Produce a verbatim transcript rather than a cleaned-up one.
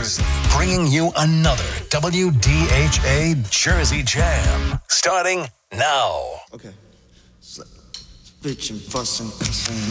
Jersey, bringing you another W D H A Jersey Jam, starting now. Okay. Bitch and fussing, cussing.